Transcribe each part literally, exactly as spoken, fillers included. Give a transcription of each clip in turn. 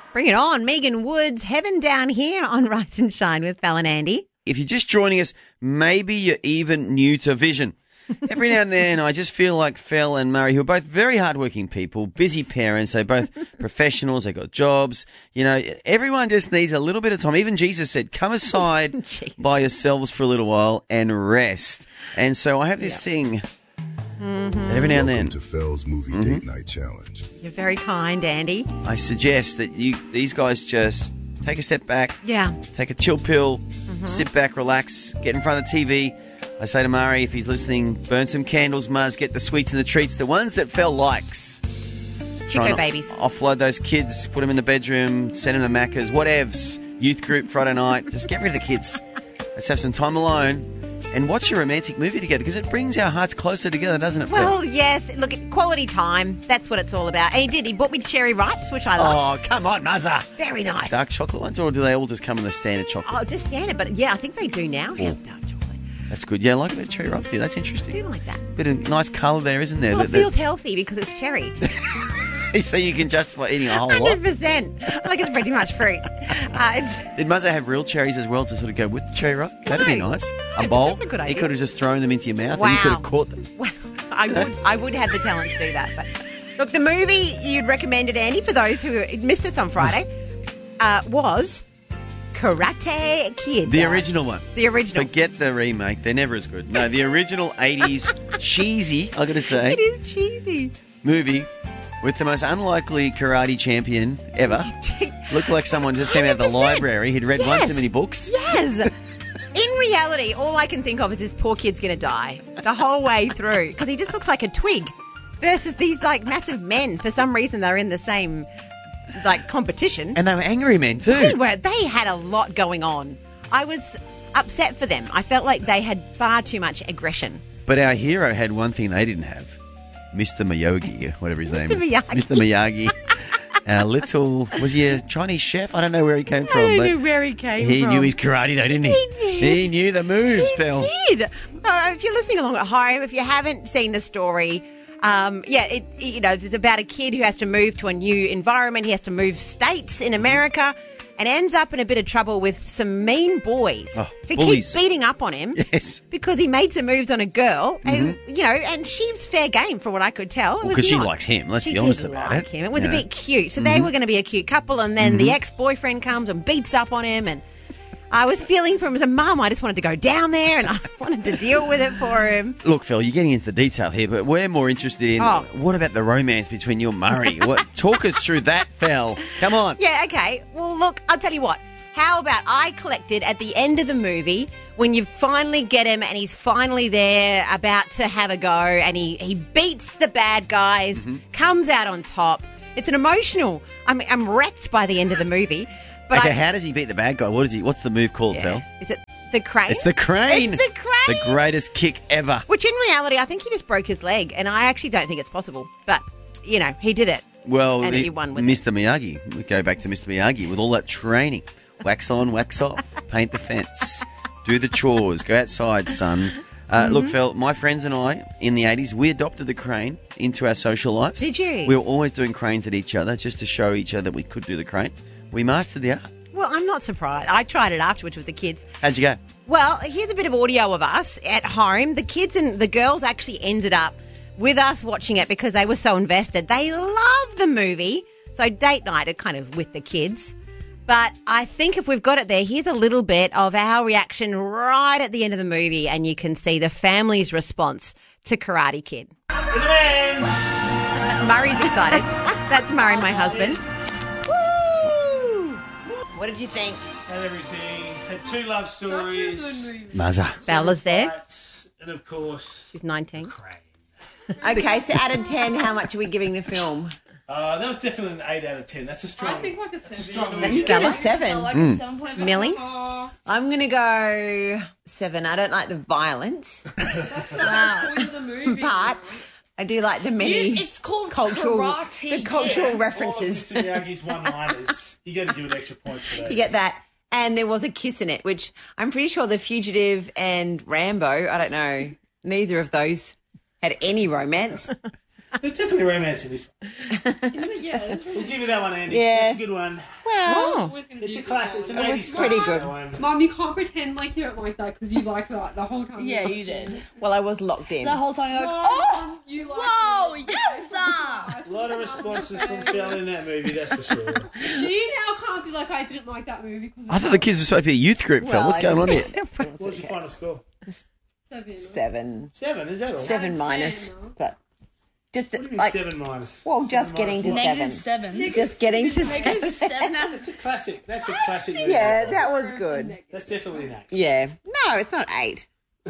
Bring it on. Megan Woods, Heaven Down Here on Rise and Shine with Fel and Andy. If you're just joining us, maybe you're even new to Vision. Every now and then, I just feel like Fel and Murray, who are both very hardworking people, busy parents, they're both professionals, they've got jobs. You know, everyone just needs a little bit of time. Even Jesus said, come aside by yourselves for a little while and rest. And so I have this yep. thing mm-hmm. that every now and then. Welcome to Fel's Movie mm-hmm. Date Night Challenge. You're very kind, Andy. I suggest that you these guys just take a step back. Yeah. Take a chill pill, mm-hmm. sit back, relax, get in front of the T V. I say to Murray, if he's listening, burn some candles, Muzz, get the sweets and the treats, the ones that Fel likes. Chico babies. Offload those kids, put them in the bedroom, send them to Macca's, whatevs, youth group Friday night. Just get rid of the kids. Let's have some time alone and watch a romantic movie together because it brings our hearts closer together, doesn't it, Fel? Well, yes. Look, quality time. That's what it's all about. And he did. He bought me cherry ripes, which I like. Oh, come on, Muzza. Very nice. Dark chocolate ones, or do they all just come in the standard chocolate? Oh, just standard. But, yeah, I think they do now have dark chocolate. That's good. Yeah, I like a bit of cherry ripe here. That's interesting. I do like that. Bit of nice colour there, isn't there? Well, it the, feels the... healthy because it's cherry. So you can justify eating a whole one lot? hundred percent. Like it's pretty much fruit. Uh, it's... Did Muzza have real cherries as well to sort of go with the cherry ripe? No. That'd be nice. A bowl. That's a good idea. He could have just thrown them into your mouth wow. and you could have caught them. Well, I would, I would have the talent to do that. But look, the movie you'd recommended, Andy, for those who missed us on Friday, uh, was Karate Kid. The original one. The original. Forget the remake. They're never as good. No, the original eighties cheesy, I got to say. It is cheesy. Movie with the most unlikely karate champion ever. Looked like someone just came out of the library. He'd read yes. one too many books. Yes. In reality, all I can think of is this poor kid's going to die the whole way through because he just looks like a twig versus these like massive men. For some reason, they're in the same like competition. And they were angry men too. They were. They had a lot going on. I was upset for them. I felt like they had far too much aggression. But our hero had one thing they didn't have. Mister Miyagi, whatever his Mister name is. Miyagi. Mister Miyagi. Our little, was he a Chinese chef? I don't know where he came from. I don't but know where he came he from. He knew his karate though, didn't he? He did. He knew the moves, He Fel. did. Uh, if you're listening along at home, if you haven't seen the story, um, yeah, it, you know, it's about a kid who has to move to a new environment. He has to move states in America and ends up in a bit of trouble with some mean boys oh, who bullies. keep beating up on him. Yes. Because he made some moves on a girl, mm-hmm. who, you know, and she was fair game from what I could tell. Because well, she likes him, let's she be honest did about like it. Him. It was you a know. bit cute. So mm-hmm. they were going to be a cute couple, and then mm-hmm. the ex-boyfriend comes and beats up on him, and I was feeling for him as a mum. I just wanted to go down there and I wanted to deal with it for him. Look, Fel, you're getting into the detail here, but we're more interested in oh. what about the romance between you and Murray? What, talk us through that, Fel. Come on. Yeah, okay. Well, look, I'll tell you what. How about I collected at the end of the movie when you finally get him and he's finally there about to have a go and he, he beats the bad guys, mm-hmm. comes out on top. It's an emotional. I'm, I'm wrecked by the end of the movie. But okay, I, how does he beat the bad guy? What is he? What's the move called, yeah. Fel? Is it the crane? It's the crane. It's the crane. The greatest kick ever. Which in reality, I think he just broke his leg, and I actually don't think it's possible. But, you know, he did it. Well, and he, he won with Mister Miyagi. We go back to Mister Miyagi with all that training. Wax on, wax off. Paint the fence. Do the chores. Go outside, son. Uh, mm-hmm. Look, Fel, my friends and I, in the eighties, we adopted the crane into our social lives. Did you? We were always doing cranes at each other just to show each other that we could do the crane. We mastered the art. Well, I'm not surprised. I tried it afterwards with the kids. How'd you go? Well, here's a bit of audio of us at home. The kids and the girls actually ended up with us watching it because they were so invested. They love the movie. So date night are kind of with the kids. But I think if we've got it there, here's a little bit of our reaction right at the end of the movie, and you can see the family's response to Karate Kid. Murray's excited. That's Murray, my husband. Woo! What did you think? Had everything. Had two love stories. Muzza. Bella's there. Fights, and of course, she's nineteen. Crane. Okay, so out of ten, how much are we giving the film? Uh, that was definitely an eight out of ten. That's a strong. I think like a seven. That's a strong. That's movie. Bella. Yeah, seven. like Mm. a seven point five. Millie? Aww. I'm going to go seven. I don't like the violence Wow. the movie. part. I do like the many You- it's called cultural, Karate the cultural Kid. All of references. Mister Miyagi's one-liners. You got to give it extra points for those. You get that. And there was a kiss in it, which I'm pretty sure The Fugitive and Rambo, I don't know, neither of those had any romance. There's definitely romance in this one. Isn't it? Yeah. That's We'll give you that one, Andy. Yeah. That's a good one. Well, It's a classic. It's an Oh, eighties it's pretty classic, good. that one. Mum, you can't pretend like you don't like that because you like that the whole time. Yeah, watching you did. it. well, I was locked in. The whole time you're like, Oh, oh, Mum, you like whoa, it. yes, sir. A lot of responses from Phil in that movie, that's for sure. She now can't be like, I didn't like that movie because I thought the kids were supposed to be a youth group, Phil. Well, What's I going on here? What was your final score? seven. Seven. Seven, is that all? Seven Ten, minus, no? but just What do you mean like, seven minus? well, Seven just getting minus to what? Negative seven. seven. Just getting to Negative seven. seven out of That's a classic. That's a classic movie. Yeah, that was good. That's definitely an eight. Yeah. No, it's not eight.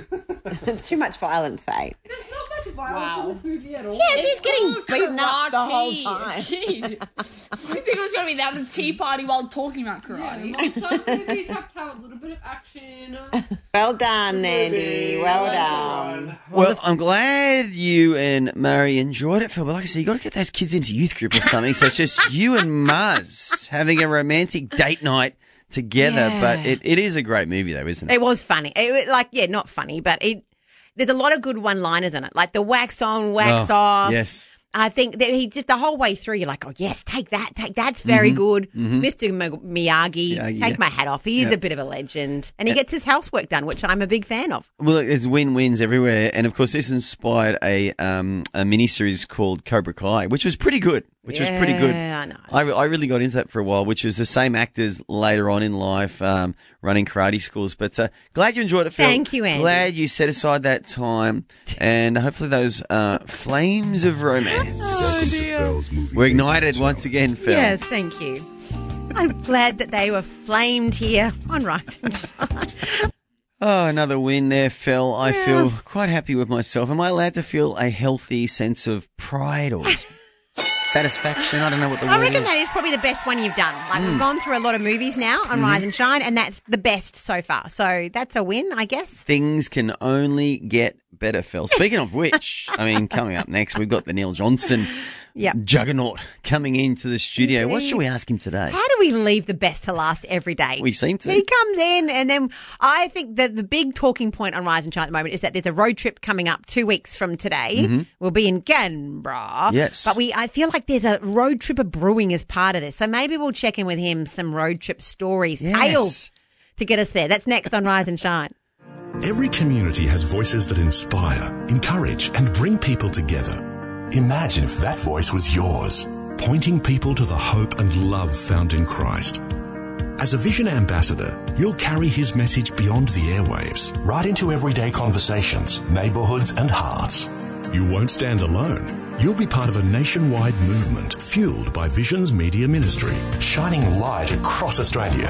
It's too much violence for eight. There's not much violence Wow. in this movie at all. Yes, he's getting called beaten up the whole karate. time. Gee. I think it was going to be down to the tea party while talking about Yeah, karate. like some movies have to have a little bit of action. Well done, Andy. Well done. One. Well, I'm glad you and Murray enjoyed it, Phil. But like I said, you got to get those kids into youth group or something. So it's just you and Muzz having a romantic date night together. Yeah. But it, it is a great movie, though, isn't it? It was funny. It, was like, yeah, not funny, but it. There's a lot of good one-liners in it, like the wax on, wax Oh, off. yes. I think that he just the whole way through, you're like, oh yes, take that, take that's very good, Mister M- Miyagi. Miyagi, take yeah. my hat off. He is Yeah. a bit of a legend, and he gets his housework done, which I'm a big fan of. Well, it's win-wins everywhere. And, of course, this inspired a um, a miniseries called Cobra Kai, which was pretty good, which was pretty good. Yeah, I know. I, re- I really got into that for a while, which was the same actors later on in life um, running karate schools. But uh, glad you enjoyed it, Phil. Thank you, Andy. Glad you set aside that time. And hopefully those uh, flames of romance Phil's movie were date night ignited once challenge. again, Phil. Yes, thank you. I'm glad that they were flamed here on Rise and Shine. Oh, another win there, Phil. I Yeah. feel quite happy with myself. Am I allowed to feel a healthy sense of pride or satisfaction? I don't know what the I word reckon is. that is probably the best one you've done. Like Hmm. we've gone through a lot of movies now on Mm-hmm. Rise and Shine, and that's the best so far. So that's a win, I guess. Things can only get better, Phil. Speaking of which, I mean, coming up next, we've got the Neil Johnson Yep. juggernaut coming into the studio. What should we ask him today? How do we leave the best to last every day? We seem to. He comes in, and then I think that the big talking point on Rise and Shine at the moment is that there's a road trip coming up two weeks from today. We'll be in Canberra. Yes. But we, I feel like there's a road trip of brewing as part of this. So maybe we'll check in with him, some road trip stories, Yes. tales to get us there. That's next on Rise and Shine. Every community has voices that inspire, encourage, and bring people together. Imagine if that voice was yours, pointing people to the hope and love found in Christ. As a Vision Ambassador, you'll carry his message beyond the airwaves, right into everyday conversations, neighborhoods, and hearts. You won't stand alone. You'll be part of a nationwide movement fueled by Vision's media ministry, shining light across Australia.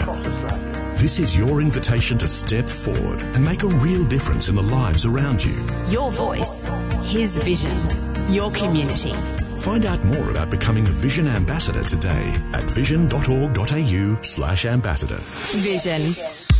This is your invitation to step forward and make a real difference in the lives around you. Your voice, his vision, your community. Find out more about becoming a Vision Ambassador today at vision.org.au slash ambassador. Vision.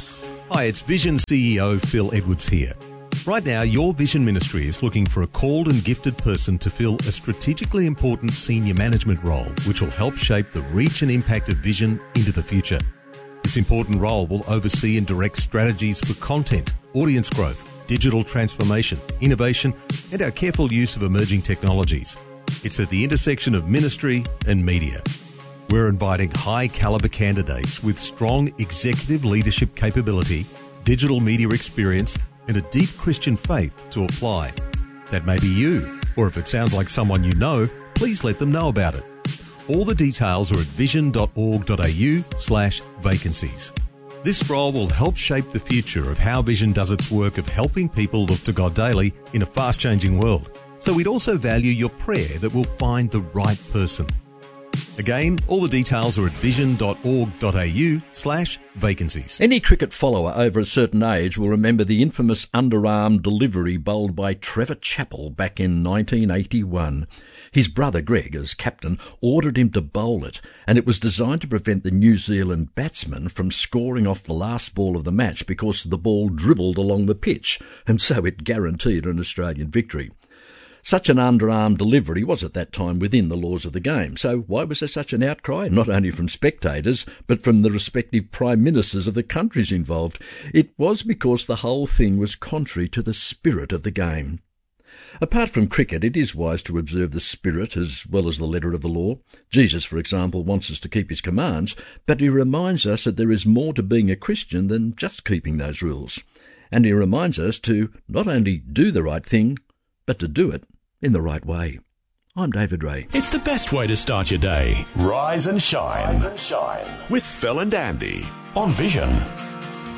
Hi, it's Vision C E O Phil Edwards here. Right now, your Vision Ministry is looking for a called and gifted person to fill a strategically important senior management role, which will help shape the reach and impact of Vision into the future. This important role will oversee and direct strategies for content, audience growth, digital transformation, innovation, and our careful use of emerging technologies. It's at the intersection of ministry and media. We're inviting high-caliber candidates with strong executive leadership capability, digital media experience, and a deep Christian faith to apply. That may be you, or if it sounds like someone you know, please let them know about it. All the details are at vision.org.au slash vacancies. This role will help shape the future of how Vision does its work of helping people look to God daily in a fast-changing world. So we'd also value your prayer that we'll find the right person. Again, all the details are at vision.org.au slash vacancies. Any cricket follower over a certain age will remember the infamous underarm delivery bowled by Trevor Chappell back in nineteen eighty-one. His brother Greg, as captain, ordered him to bowl it, and it was designed to prevent the New Zealand batsman from scoring off the last ball of the match because the ball dribbled along the pitch, and so it guaranteed an Australian victory. Such an underarm delivery was at that time within the laws of the game. So why was there such an outcry? Not only from spectators, but from the respective prime ministers of the countries involved. It was because the whole thing was contrary to the spirit of the game. Apart from cricket, it is wise to observe the spirit as well as the letter of the law. Jesus, for example, wants us to keep his commands, but he reminds us that there is more to being a Christian than just keeping those rules. And he reminds us to not only do the right thing, but to do it in the right way. I'm David Ray. It's the best way to start your day. Rise and shine. Rise and shine. With Phil and Andy on Vision.